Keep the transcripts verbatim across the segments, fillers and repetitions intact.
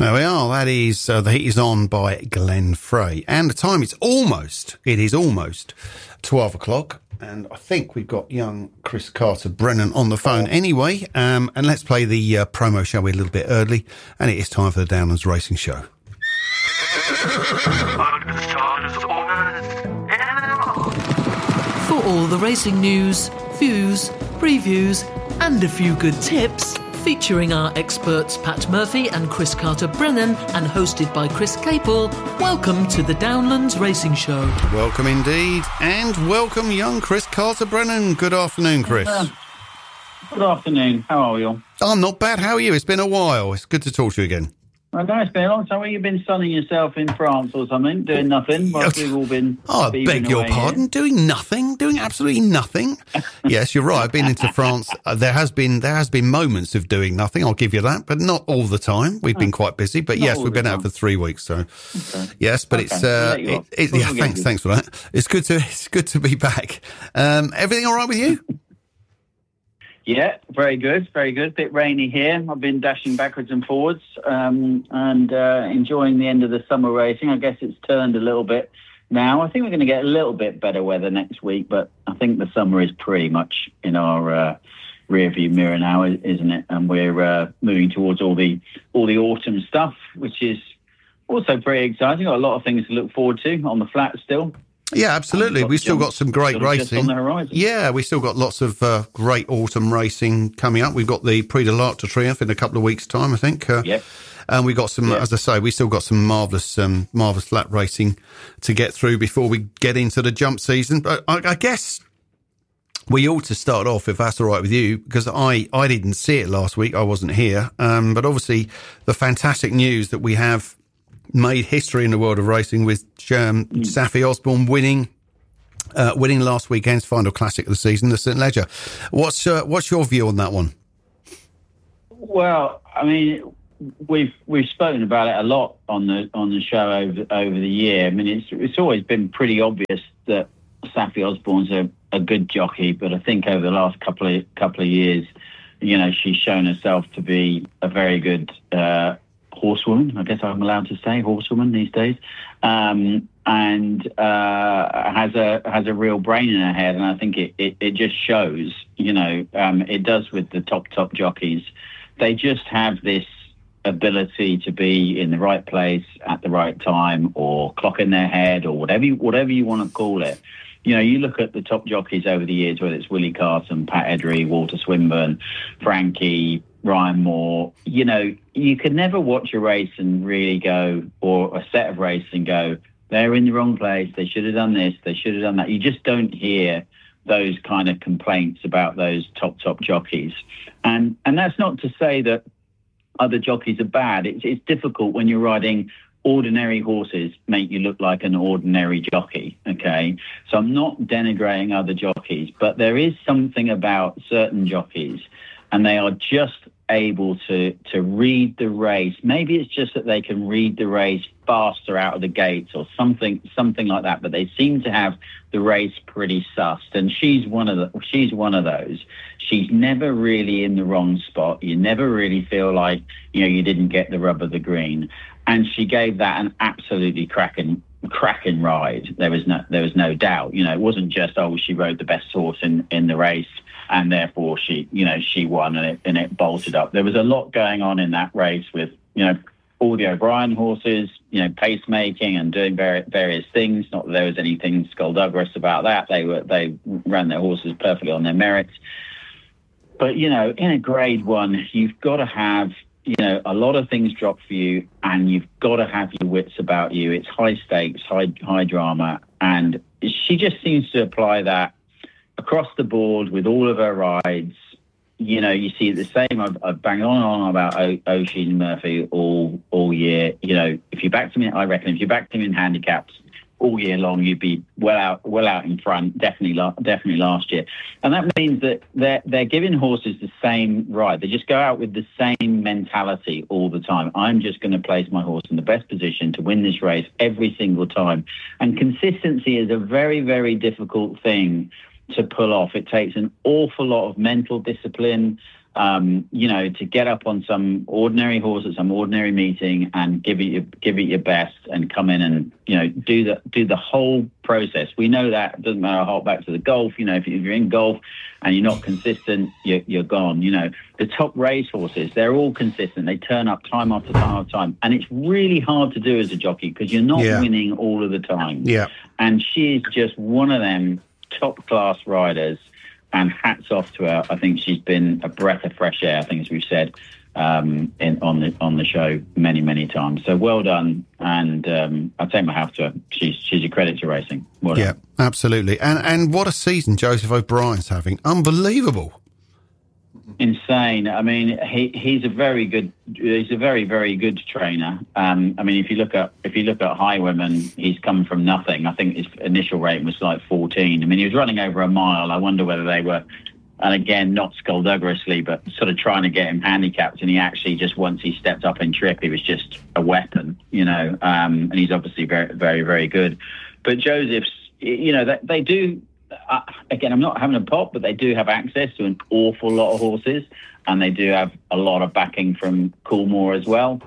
There we are. That is uh, The Heat Is On by Glenn Frey. And the time is almost, it is almost twelve o'clock. And I think we've got young Chris Carter-Brennan on the phone anyway. Um, and let's play the uh, promo, shall we, a little bit early. And it is time for the Downlands Racing Show. For all the racing news, views, previews, and a few good tips, featuring our experts Pat Murphy and Chris Carter-Brennan, and hosted by Chris Capel, welcome to the Downlands Racing Show. Welcome indeed, and welcome young Chris Carter-Brennan. Good afternoon, Chris. Uh, good afternoon. How are you? I'm not bad. How are you? It's been a while. It's good to talk to you again. I know it's been a long time. Where you've been sunning yourself in France or something, doing nothing, whilst we've all been... Oh, I beg your pardon. Here. Doing nothing? Doing absolutely nothing? Yes, you're right. I've been into France. Uh, there has been there has been moments of doing nothing, I'll give you that, but not all the time. We've been quite busy, but not yes, we've been time. out for three weeks, so... Okay. Yes, but okay. it's... Uh, it, it, yeah, thanks, thanks for that. It's good to it's good to be back. Um, everything all right with you? Yeah, very good, very good. Bit rainy here. I've been dashing backwards and forwards um, and uh, enjoying the end of the summer racing. I guess it's turned a little bit now. I think we're going to get a little bit better weather next week, but I think the summer is pretty much in our uh, rearview mirror now, isn't it? And we're uh, moving towards all the all the autumn stuff, which is also pretty exciting. Got a lot of things to look forward to on the flat still. Yeah, absolutely. We've still got some great racing. On the horizon. Yeah, we've still got lots of uh, great autumn racing coming up. We've got the Prix de l'Arc de Triomphe in a couple of weeks' time, I think. Uh, yep. And we've got some, yep. as I say, we still got some marvellous, um, marvellous flat racing to get through before we get into the jump season. But I, I guess we ought to start off, if that's all right with you, because I, I didn't see it last week. I wasn't here. Um, but obviously the fantastic news that we have made history in the world of racing with um, mm. Saffie Osborne winning uh, winning last weekend's final classic of the season, the Saint Leger. What's uh, what's your view on that one? Well, I mean, we've we've spoken about it a lot on the on the show over over the year. I mean, it's it's always been pretty obvious that Saffie Osborne's a, a good jockey, but I think over the last couple of couple of years, you know, she's shown herself to be a very good Uh, horsewoman, I guess I'm allowed to say horsewoman these days, um, and uh, has a has a real brain in her head, and I think it, it, it just shows, you know, um, it does with the top, top jockeys. They just have this ability to be in the right place at the right time, or clock in their head, or whatever you, whatever you want to call it. You know, you look at the top jockeys over the years, whether it's Willie Carson, Pat Eddery, Walter Swinburne, Frankie, Ryan Moore, you know, you could never watch a race and really go, or a set of races and go, they're in the wrong place, they should have done this, they should have done that. You just don't hear those kind of complaints about those top, top jockeys. And and that's not to say that other jockeys are bad. It's, it's difficult when you're riding ordinary horses, make you look like an ordinary jockey, okay? So I'm not denigrating other jockeys, but there is something about certain jockeys, and they are just able to to read the race. Maybe it's just that they can read the race faster out of the gates or something something like that, but they seem to have the race pretty sussed, and she's one of the she's one of those. She's never really in the wrong spot. You never really feel like, you know, you didn't get the rub of the green, and she gave that an absolutely cracking cracking ride. There was no there was no doubt. You know, it wasn't just, oh, she rode the best horse in in the race and therefore she, you know, she won and it, and it bolted up. There was a lot going on in that race with, you know, all the O'Brien horses, you know, pacemaking and doing various, various things. Not that there was anything skullduggerous about that. They were they ran their horses perfectly on their merits. But, you know, in a grade one, you've got to have, you know, a lot of things drop for you, and you've got to have your wits about you. It's high stakes, high high drama, and she just seems to apply that across the board with all of her rides. You know, you see the same. I've, I've banged on and on about o- Oisin Murphy all all year. You know, if you backed him in, I reckon if you backed him in handicaps all year long, you'd be well out well out in front. Definitely, definitely last year, and that means that they're they're giving horses the same ride. They just go out with the same mentality all the time. I'm just going to place my horse in the best position to win this race every single time. And consistency is a very, very difficult thing to pull off. It takes an awful lot of mental discipline, Um, you know, to get up on some ordinary horse at some ordinary meeting and give it your, give it your best and come in and, you know, do the do the whole process. We know that. It doesn't matter. Hark back to the golf. You know, if you're in golf and you're not consistent, you're, you're gone. You know, the top race horses, they're all consistent. They turn up time after time after time. And it's really hard to do as a jockey because you're not yeah. winning all of the time. Yeah. And she's just one of them top class riders. And hats off to her. I think she's been a breath of fresh air, I think, as we've said um, in, on the on the show many, many times. So well done. And um, I take my hat to her. She's, she's a credit to racing. Well yeah, done. absolutely. And and what a season Joseph O'Brien's having. Unbelievable. Insane. I mean, he he's a very good. He's a very very good trainer. Um, I mean, if you look at if you look at Highwomen, he's come from nothing. I think his initial rate was like fourteen. I mean, he was running over a mile. I wonder whether they were, and again, not skullduggerously, but sort of trying to get him handicapped. And he actually just once he stepped up in trip, he was just a weapon, you know. Um, and he's obviously very very very good. But Joseph's, you know, they, they do. Uh, again, I'm not having a pop, but they do have access to an awful lot of horses, and they do have a lot of backing from Coolmore as well.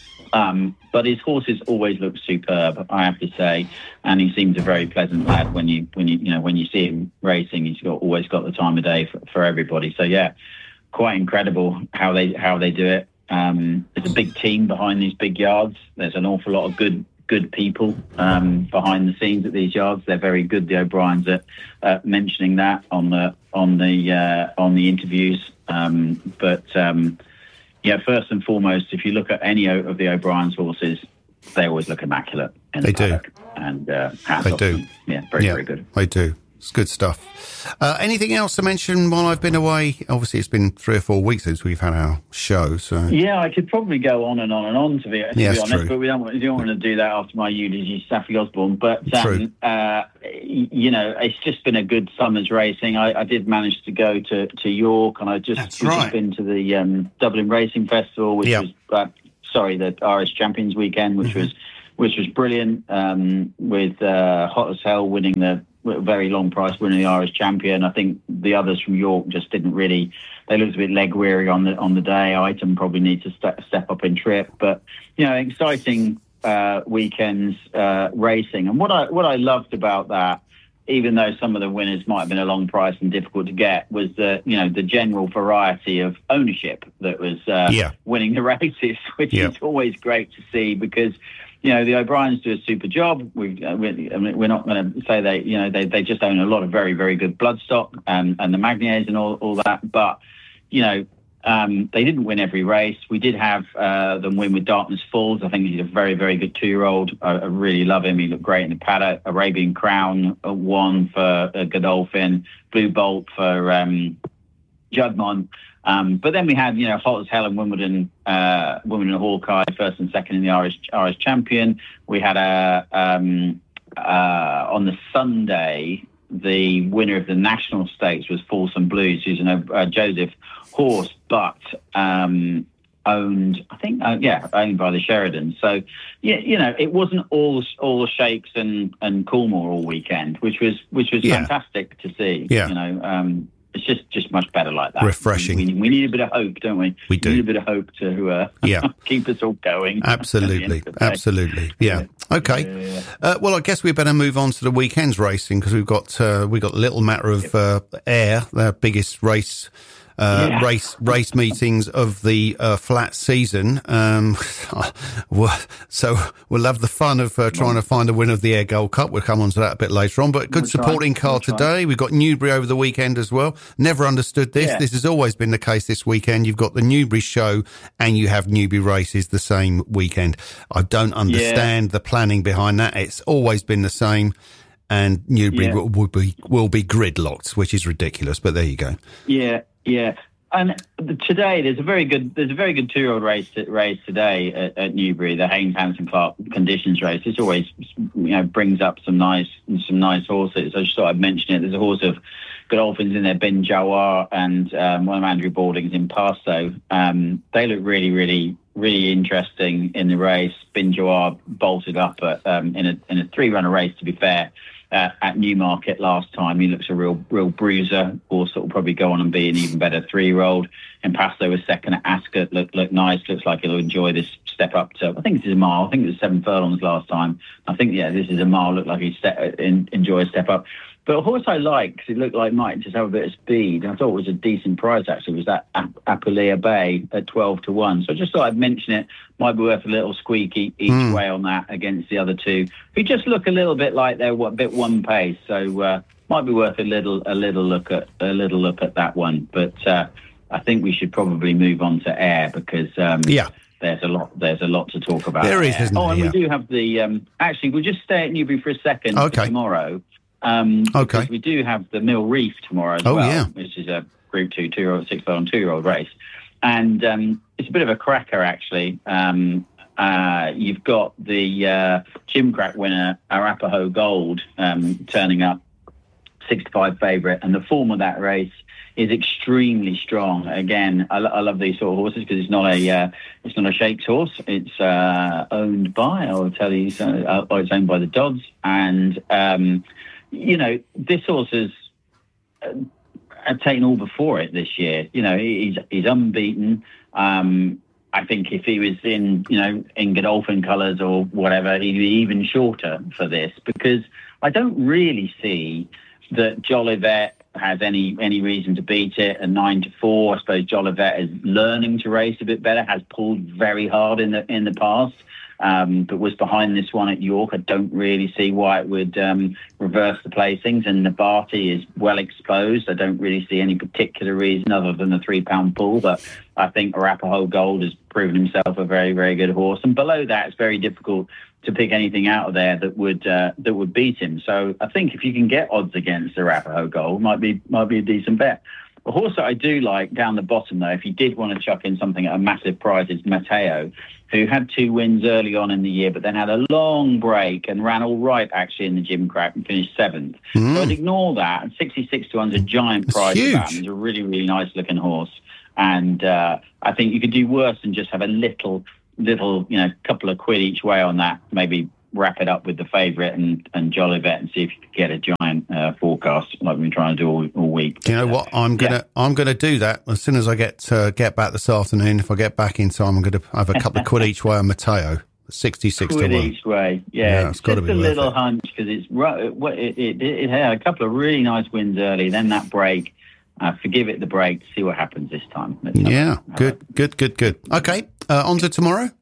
Um, but his horses always look superb, I have to say, and he seems a very pleasant lad when you when you you know when you see him racing. He's got always got the time of day for, for everybody. So yeah, quite incredible how they how they do it. Um, there's a big team behind these big yards. There's an awful lot of good. good people um, behind the scenes at these yards. They're very good, the O'Briens, at uh, mentioning that on the on the uh, on the interviews. Um, but um, yeah, first and foremost, if you look at any of the O'Brien's horses, they always look immaculate. In they the do, paddock. And uh, hats they off do. them. Yeah, very yeah, very good. They do. It's good stuff. Uh, anything else to mention while I've been away? Obviously, it's been three or four weeks since we've had our show. So yeah, I could probably go on and on and on to be, to yeah, be honest, true. but we don't, we don't want to do that after my eulogy, Saffie Osborne. But um, uh, you know, it's just been a good summer's racing. I, I did manage to go to, to York, and I just, That's right. right. been to the um, Dublin Racing Festival, which yep. was uh, sorry, the R S Champions weekend, which mm-hmm. was which was brilliant. Um, with uh, Hot as Hell winning the very long price winning the Irish champion. I think the others from York just didn't really, they looked a bit leg weary on the on the day. Item probably needs to step, step up in trip, but you know, exciting uh, weekends uh, racing. And what I what I loved about that, even though some of the winners might have been a long price and difficult to get, was the you know the general variety of ownership that was uh, yeah. winning the races, which yeah. is always great to see because. You know, the O'Briens do a super job. We've, uh, we're, I mean, we're not going to say they, you know, they, they just own a lot of very, very good bloodstock and, and the Magniers and all, all that. But, you know, um, they didn't win every race. We did have uh, them win with Darkness Falls. I think he's a very, very good two-year-old. I, I really love him. He looked great in the paddock. Arabian Crown uh, won for uh, Godolphin. Blue Bolt for um, Judmont. Um, but then we had, you know, Hot as Hell and Wimbledon, uh, Wimbledon Hawkeye, first and second in the Irish Irish champion. We had a um, uh, on the Sunday, the winner of the national stakes was Folsom Blues, who's an uh, Joseph horse, but um, owned, I think, uh, yeah, owned by the Sheridan. So, yeah, you know, it wasn't all all shakes and and Coolmore all weekend, which was which was yeah. fantastic to see. Yeah. You know. Um, It's just, just much better like that. Refreshing. We, we need a bit of hope, don't we? We do. We need a bit of hope to uh, yeah. keep us all going. Absolutely. Absolutely. Yeah. yeah. Okay. Yeah, yeah, yeah. Uh, well, I guess we better move on to the weekend's racing because we've got uh, we've got Little Matter of uh, Air, their biggest race. Uh, yeah. race race meetings of the uh, flat season. Um, so we'll have the fun of uh, trying to find a winner of the Air Gold Cup. We'll come on to that a bit later on. But good we'll supporting car we'll today. We've got Newbury over the weekend as well. Never understood this. Yeah. This has always been the case this weekend. You've got the Newbury show and you have Newbury races the same weekend. I don't understand yeah. the planning behind that. It's always been the same. And Newbury yeah. will, will be will be gridlocked, which is ridiculous. But there you go. Yeah. Yeah, and today there's a very good there's a very good two-year-old race race today at, at Newbury, the Haynes Hanson Clark Conditions race. This always you know brings up some nice some nice horses. I just thought I'd mention it. There's a horse of Godolphins in there, Ben Jawar, and um, one of Andrew Balding's in Pasto. Um, they look really really really interesting in the race. Ben Jawar bolted up at, um, in a in a three-runner race. To be fair. uh, at Newmarket last time. He looks a real real bruiser. Horse that will probably go on and be an even better three-year-old. Impasto was second at Ascot. Looked look nice. Looks like he'll enjoy this step up to, I think this is a mile. I think it was seven furlongs last time. I think, yeah, this is a mile. Looked like he'd step, in, enjoy a step up. But a horse I like, because it looked like might just have a bit of speed, I thought it was a decent price actually, was that Apulia Bay at twelve to one. So I just thought I'd mention it. Might be worth a little squeak each mm. way on that against the other two, who just look a little bit like they're a bit one pace. So uh, might be worth a little a little look at a little look at that one. But uh, I think we should probably move on to Air because um, yeah. There's a lot. There's a lot to talk about. There is, isn't oh, there? and yeah. we do have the. Um, actually, we'll just stay at Newbury for a second okay. for tomorrow. Um, okay. Because we do have the Mill Reef tomorrow as oh, well, yeah. which is a Group Two two-year-old, six-year-old, two-year-old race, and um, it's a bit of a cracker actually. Um, uh, you've got the uh, Gimcrack winner Arapaho Gold um, turning up, six to five favourite, and the form of that race is extremely strong. Again, I, I love these sort of horses because it's not a uh, it's not a shaped horse. It's uh, owned by, I will tell you, so, uh, it's owned by the Dodds, and um, you know this horse has uh, taken all before it this year. You know he's he's unbeaten. Um, I think if he was in you know in Godolphin colours or whatever, he'd be even shorter for this because I don't really see that Jolivet has any any reason to beat it. A nine to four, I suppose Jolivet is learning to race a bit better. Has pulled very hard in the in the past, um, but was behind this one at York. I don't really see why it would um, reverse the placings. And Nabati is well exposed. I don't really see any particular reason other than the three pound pull. But I think Arapaho Gold has proven himself a very very good horse. And below that, it's very difficult to pick anything out of there that would uh, that would beat him. So I think if you can get odds against the Arapaho Gold, might be might be a decent bet. A horse that I do like down the bottom though, if you did want to chuck in something at a massive price, is Mateo, who had two wins early on in the year, but then had a long break and ran all right actually in the Gimcrack and finished seventh. Mm. So I'd ignore that. And sixty-six to one is a giant price. It's a really really nice looking horse, and uh, I think you could do worse than just have a little. little, you know, couple of quid each way on that, maybe wrap it up with the favourite and, and Jolivet and see if you could get a giant uh, forecast like we've been trying to do all, all week. Do you know what? I'm going to yeah. I'm gonna do that as soon as I get uh, get back this afternoon. If I get back in time, I'm going to have a couple of quid each way on Mateo. sixty-six quid to one. Each way, yeah. yeah it's got to be a little it. hunch because it's it, it, it had a couple of really nice wins early, then that break. Uh, forgive it the break, see what happens this time. Let's yeah, a, good, a... good, good, good. Okay, uh, on to tomorrow?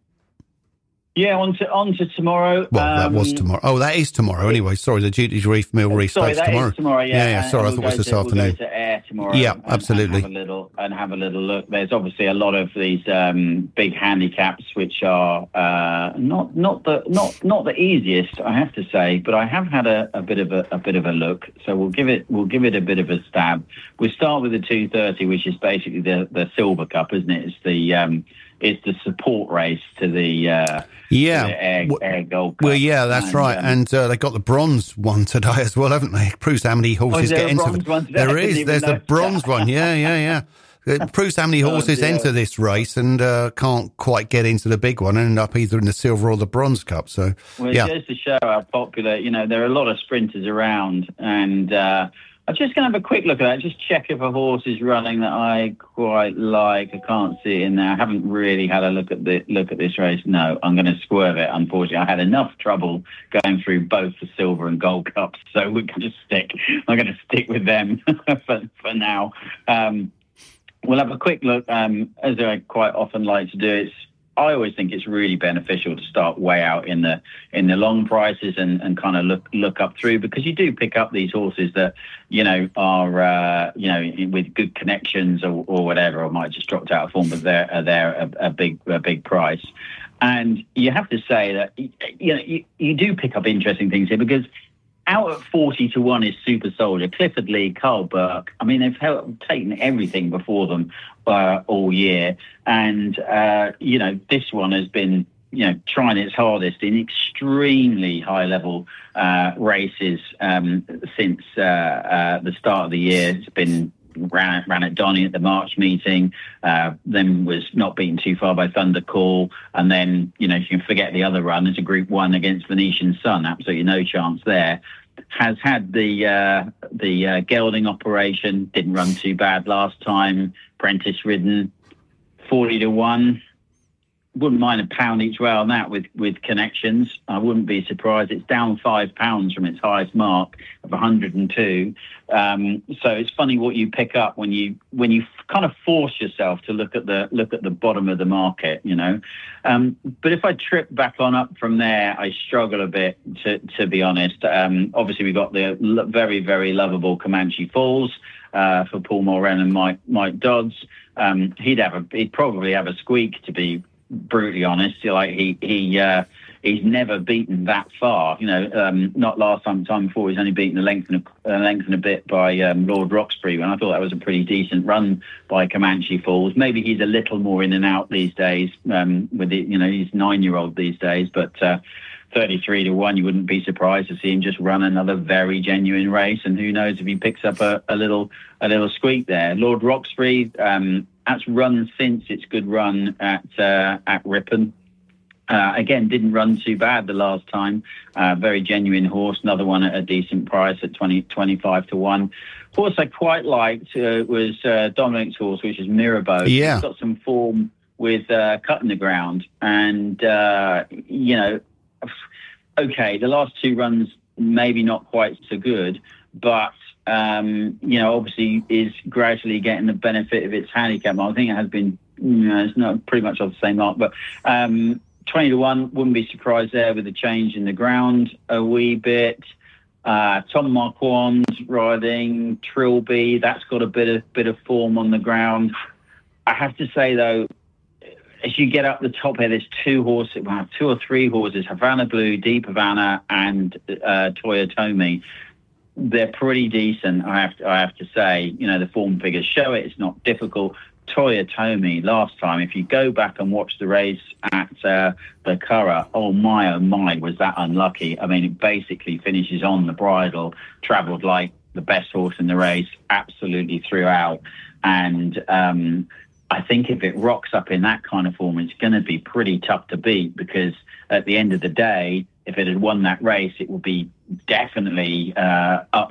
Yeah, on to, on to tomorrow. Well, um, that was tomorrow. Oh, that is tomorrow anyway. Sorry, the Duties Reef Mill Reef sorry, Stakes that tomorrow. Is tomorrow, yeah. Yeah, yeah, sorry, and I thought we'll it was this to, afternoon. We'll go to Air tomorrow. Yeah, and, absolutely. And have a little and have a little look. There's obviously a lot of these um, big handicaps which are uh, not not the not not the easiest, I have to say. But I have had a, a bit of a, a bit of a look, so we'll give it we'll give it a bit of a stab. We'll start with the two thirty, which is basically the the Silver Cup, isn't it? It's the um, it's the support race to the. Uh, Yeah, the Air, Air Gold Cup. Well, yeah, that's and, right. Um, and uh, they got the bronze one today as well, haven't they? It proves how many horses oh, get into the. There is. There's the bronze one. Yeah, yeah, yeah. It proves how many horses oh, enter this race and uh, can't quite get into the big one and end up either in the silver or the bronze cup. So, well, it yeah. goes to show how popular. You know, there are a lot of sprinters around, and uh, I'm just going to have a quick look at that. Just check if a horse is running that I quite like. I can't see it in there. I haven't really had a look at the look at this race. No, I'm going to swerve it. Unfortunately, I had enough trouble going through both the silver and gold cups, so we're going to stick. I'm going to stick with them for for now. Um, we'll have a quick look, um, as I quite often like to do. It's I always think it's really beneficial to start way out in the in the long prices and, and kind of look look up through, because you do pick up these horses that, you know, are, uh, you know, with good connections or, or whatever, or might just dropped out of form, but they're, they're a, a big a big price. And you have to say that, you know, you, you do pick up interesting things here, because out at forty to one is Super Soldier, Clifford Lee, Carl Burke. I mean, they've held, taken everything before them uh, all year. And, uh, you know, this one has been, you know, trying its hardest in extremely high-level uh, races um, since uh, uh, the start of the year. It's been ran, ran at Donny at the March meeting, uh, then was not beaten too far by Thunder Call, and then, you know, you can forget the other run as a Group One against Venetian Sun. Absolutely no chance there. has had the uh, the uh, gelding operation. Didn't run too bad last time. Apprentice ridden, forty to one. Wouldn't mind a pound each way on that with, with connections. I wouldn't be surprised. It's down five pounds from its highest mark of one hundred and two. Um, so it's funny what you pick up when you when you kind of force yourself to look at the look at the bottom of the market, you know. Um, but if I trip back on up from there, I struggle a bit, to to be honest. Um, obviously, we've got the lo- very very lovable Comanche Falls uh, for Paul Mulrennan and Mike Mike Dodds. Um, he'd have a he'd probably have a squeak, to be brutally honest. Like he he uh, he's never beaten that far. You know, um, not last time, time before. He's only beaten a length and a, a length and a bit by um, Lord Roxbury, and I thought that was a pretty decent run by Comanche Falls. Maybe he's a little more in and out these days. Um, with it, you know, he's nine year old these days, but. Uh, thirty-three to one, you wouldn't be surprised to see him just run another very genuine race, and who knows if he picks up a, a little a little squeak there. Lord Roxbury, um, that's run since its good run at uh, at Ripon. Uh, again, didn't run too bad the last time. Uh, very genuine horse, another one at a decent price at twenty, twenty-five to one. Horse I quite liked uh, was uh, Dominic's horse, which is Mirabeau. Yeah. He's got some form with uh, Cut in the Ground, and uh, you know. Okay, the last two runs maybe not quite so good, but um, you know, obviously is gradually getting the benefit of its handicap. I think it has been, you know, it's not pretty much off the same mark, but um, twenty to one, wouldn't be surprised there with the change in the ground a wee bit. Uh, Tom Marquand's riding Trilby, that's got a bit of bit of form on the ground. I have to say though, as you get up the top here, there's two horses, well, two or three horses, Havana Blue, Deep Havana, and uh, Toyotomi. They're pretty decent, I have to, I have to say. You know, the form figures show it. It's not difficult. Toyotomi, last time, if you go back and watch the race at uh, the Curragh, oh my, oh my, was that unlucky. I mean, it basically finishes on the bridle, travelled like the best horse in the race, absolutely throughout. And um I think if it rocks up in that kind of form, it's going to be pretty tough to beat, because at the end of the day, if it had won that race, it would be definitely uh, up